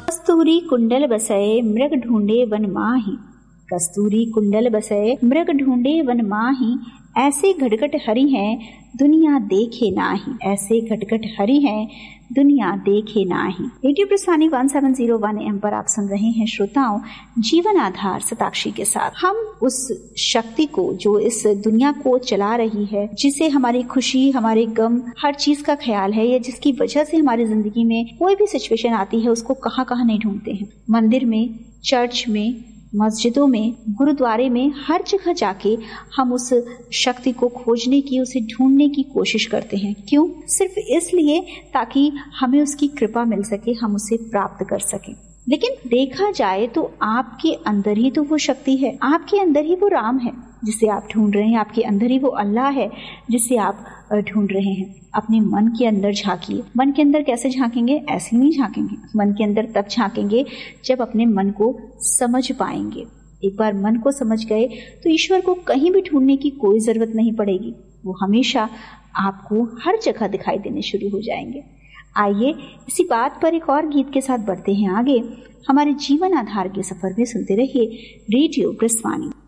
कस्तूरी कुंडल बसए मृग ढूंढे वन माही, कस्तूरी कुंडल बसए मृग ढूंढे वन माही, ऐसे घटघट हरि हैं दुनिया देखे नाही, ऐसे घटघट हरि हैं दुनिया देखे नाही। रेडियो प्रस्थानी 1701 AM पर आप सुन रहे हैं श्रोताओं जीवन आधार शताक्षी के साथ। हम उस शक्ति को जो इस दुनिया को चला रही है, जिसे हमारी खुशी हमारे गम हर चीज का ख्याल है, या जिसकी वजह से हमारी जिंदगी में कोई भी सिचुएशन आती है, उसको कहाँ कहाँ नहीं ढूंढते हैं। मंदिर में, चर्च में, मस्जिदों में, गुरुद्वारे में, हर जगह जाके हम उस शक्ति को खोजने की, उसे ढूंढने की कोशिश करते हैं। क्यों? सिर्फ इसलिए ताकि हमें उसकी कृपा मिल सके, हम उसे प्राप्त कर सकें। लेकिन देखा जाए तो आपके अंदर ही तो वो शक्ति है, आपके अंदर ही वो राम है जिसे आप ढूंढ रहे हैं, आपके अंदर ही वो अल्लाह है जिसे आप ढूंढ रहे हैं। अपने मन के अंदर झांकिए। मन के अंदर कैसे झांकेंगे? ऐसे नहीं झांकेंगे। मन के अंदर तब झांकेंगे जब अपने मन को समझ पाएंगे। एक बार मन को समझ गए तो ईश्वर को कहीं भी ढूंढने की कोई जरूरत नहीं पड़ेगी, वो हमेशा आपको हर जगह दिखाई देने शुरू हो जाएंगे। आइए इसी बात पर एक और गीत के साथ बढ़ते हैं आगे। हमारे जीवन आधार के सफर में सुनते रहिए रेडियो प्रस्थानी।